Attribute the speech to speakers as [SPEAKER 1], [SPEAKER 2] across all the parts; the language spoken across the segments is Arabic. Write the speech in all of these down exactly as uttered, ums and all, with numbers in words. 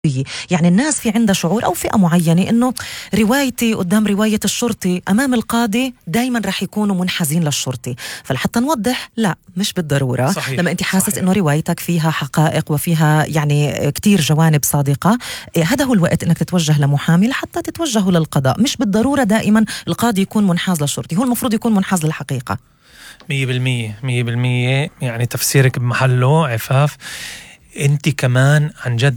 [SPEAKER 1] يعني الناس في عندها شعور أو فئة معينة إنه روايتي قدام رواية الشرطي أمام القاضي دايما رح يكونوا منحازين للشرطي. فلحتى نوضح، لا مش بالضرورة.
[SPEAKER 2] صحيح.
[SPEAKER 1] لما أنت حاسس
[SPEAKER 2] صحيح.
[SPEAKER 1] إنه روايتك فيها حقائق وفيها يعني كتير جوانب صادقة، هذا هو الوقت إنك تتوجه لمحامي لحتى تتوجه للقضاء. مش بالضرورة دائما القاضي يكون منحاز للشرطي، هو المفروض يكون منحاز للحقيقة.
[SPEAKER 2] مية بالمية مية بالمية يعني تفسيرك بمحله عفاف. أنت كمان عن جد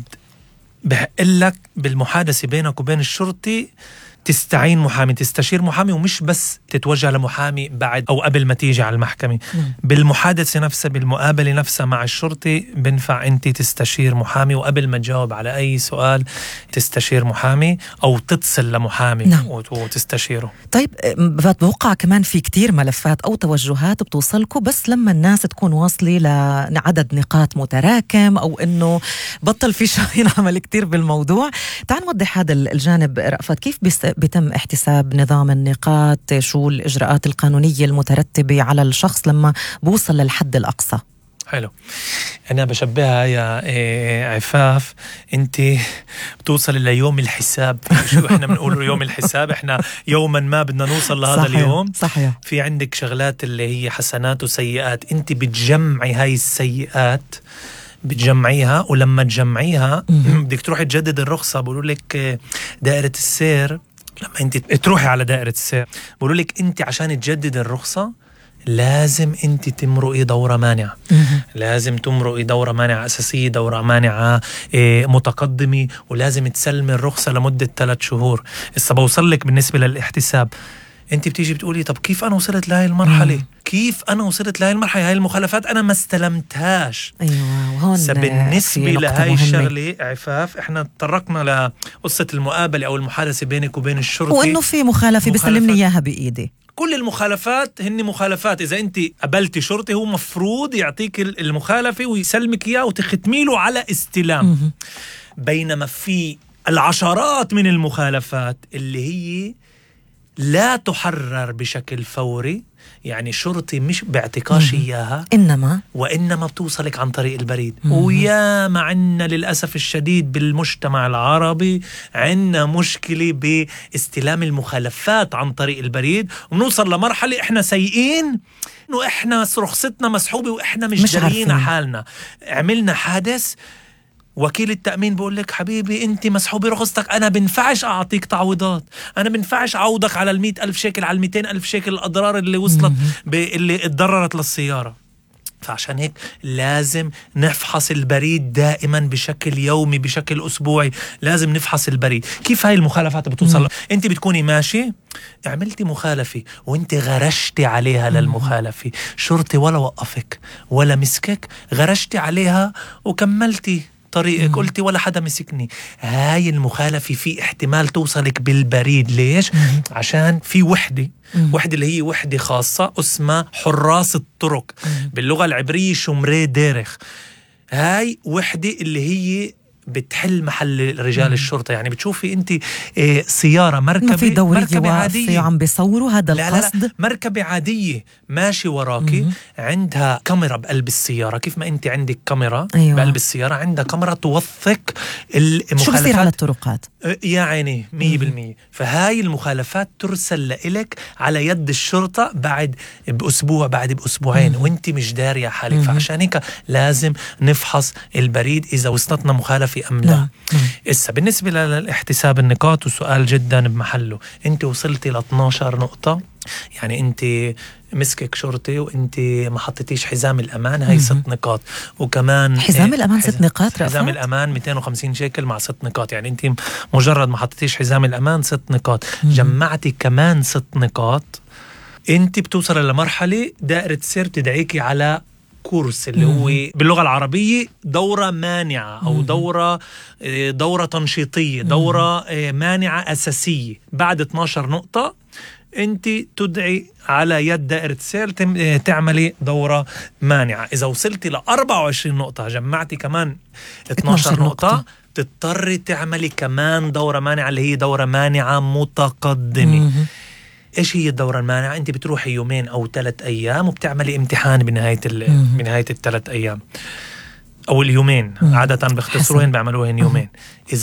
[SPEAKER 2] بحقلك بالمحادثة بينك وبين الشرطي تستعين محامي، تستشير محامي، ومش بس تتوجه لمحامي بعد أو قبل ما تيجي على المحكمة.
[SPEAKER 1] مم.
[SPEAKER 2] بالمحادثة نفسها، بالمقابلة نفسها مع الشرطي بنفع أنت تستشير محامي، وقبل ما تجاوب على أي سؤال تستشير محامي أو تتصل لمحامي.
[SPEAKER 1] نعم.
[SPEAKER 2] وتستشيره.
[SPEAKER 1] طيب بتوقع كمان في كتير ملفات أو توجهات بتوصلكوا بس لما الناس تكون واصلة لعدد نقاط متراكم أو إنه بطل في شيء ينعمل كتير بالموضوع. تعال نوضح هذا الجانب رأفت، كيف بيتم احتساب نظام النقاط؟ شو الإجراءات القانونية المترتبة على الشخص لما بوصل للحد الأقصى؟
[SPEAKER 2] حلو. أنا بشبهها يا إيه عفاف، أنت بتوصل إلى يوم الحساب. شو إحنا بنقول يوم الحساب؟ إحنا يوما ما بدنا نوصل لهذا
[SPEAKER 1] صحيح.
[SPEAKER 2] اليوم.
[SPEAKER 1] صحيح.
[SPEAKER 2] في عندك شغلات اللي هي حسنات وسيئات، أنت بتجمعي هاي السيئات، بتجمعيها، ولما تجمعيها بدك تروحي تجدد الرخصة. بقولوا لك دائرة السير، لما أنت تروحي على دائرة السير بقولوا لك أنت عشان تجدد الرخصة لازم أنت تمرقي دورة مانعة. لازم تمرقي دورة مانعة أساسية، دورة مانعة إيه متقدمة، ولازم تسلمي الرخصة لمدة ثلاث شهور. إذا بوصل لك بالنسبة للاحتساب، أنت بتيجي بتقولي طب كيف أنا وصلت لهاي المرحلة؟ مم. كيف أنا وصلت لهاي المرحلة؟ هاي المخالفات أنا ما استلمتهاش.
[SPEAKER 1] أيوة. وهون
[SPEAKER 2] بالنسبة لهاي الشغلة عفاف، إحنا تطرقنا لقصة المقابلة أو المحادثة بينك وبين الشرطي،
[SPEAKER 1] وإنه في مخالفة بيسلمني إياها بإيدي.
[SPEAKER 2] كل المخالفات هن مخالفات. إذا أنت قبلتي شرطي هو مفروض يعطيك المخالفة ويسلمك إياه وتختميله على استلام. مم. بينما في العشرات من المخالفات اللي هي لا تحرر بشكل فوري، يعني شرطي مش باعتقاش إياها،
[SPEAKER 1] إنما
[SPEAKER 2] وإنما بتوصلك عن طريق البريد. ويا ما عنا للأسف الشديد بالمجتمع العربي عنا مشكلة باستلام المخالفات عن طريق البريد، ونوصل لمرحلة إحنا سيئين إنه إحنا رخصتنا مسحوبة وإحنا مش, مش داريين حالنا. عملنا حادث، وكيل التأمين بقول لك حبيبي أنت مسحوبة رخصتك، أنا بنفعش أعطيك تعويضات، أنا بنفعش أعوضك على المئة ألف شيكل، على المئتين ألف شيكل الأضرار اللي وصلت اللي اتضررت للسيارة. فعشان هيك لازم نفحص البريد دائما بشكل يومي، بشكل أسبوعي لازم نفحص البريد. كيف هاي المخالفات بتوصل؟ أنت بتكوني ماشي عملتي مخالفة وانت غرشتي عليها للمخالفة، شرطي ولا وقفك ولا مسكك، غرشتي عليها وكملتي طريقك، قلتي ولا حدا مسكني. هاي المخالفة في احتمال توصلك بالبريد. ليش؟ مم. عشان في وحدة مم. وحدة اللي هي وحدة خاصة اسمها حراس الطرق، مم. باللغة العبرية شمري ديرخ. هاي وحدة اللي هي بتحل محل رجال مم. الشرطة. يعني بتشوفي انت إيه سيارة مركبة
[SPEAKER 1] في
[SPEAKER 2] مركبة عادية
[SPEAKER 1] عم بيصوروا هذا
[SPEAKER 2] لا
[SPEAKER 1] القصد.
[SPEAKER 2] لا لا مركبة عادية ماشي وراكي، مم. عندها كاميرا بقلب السيارة. كيف ما انت عندك كاميرا أيوة. بقلب السيارة عندها كاميرا توثق المخالفات.
[SPEAKER 1] شو بصير على الطرقات
[SPEAKER 2] يا عيني مية بالمية. فهاي المخالفات ترسل لإلك على يد الشرطة بعد بأسبوع، بعد بأسبوعين، مم. وانت مش دارية حالك. مم. فعشان هيك لازم نفحص البريد إذا وصلتنا مخالفة أم لا. إسا بالنسبة للاحتساب النقاط، وسؤال جدا بمحله، انت وصلتي ل اثني عشر نقطة، يعني انت مسكك شرطي وانت ما حطيتيش حزام الأمان، هاي ست نقاط. وكمان
[SPEAKER 1] حزام إيه الأمان ست نقاط رأفت؟
[SPEAKER 2] حزام الأمان مئتين وخمسين شيكل مع ست نقاط. يعني انت مجرد ما حطيتيش حزام الأمان ست نقاط. مم. جمعتي كمان ست نقاط، انت بتوصل لمرحلة دائرة سير تدعيكي على كورس اللي هو باللغة العربية دورة مانعة أو دورة دورة تنشيطية، دورة مانعة أساسية. بعد اثني عشر نقطة أنت تدعي على يد دائرة سير تعملي دورة مانعة. إذا وصلتي ل أربعة وعشرين نقطة جمعتي كمان اثني عشر نقطة، تضطري تعملي كمان دورة مانعة اللي هي دورة مانعة متقدمة. إيش هي الدورة المانعة؟ أنت بتروحي يومين أو ثلاث أيام وبتعملي امتحان بنهاية بنهاية الثلاث أيام. أو اليومين، عادة بيختصروهن بيعملوهن يومين.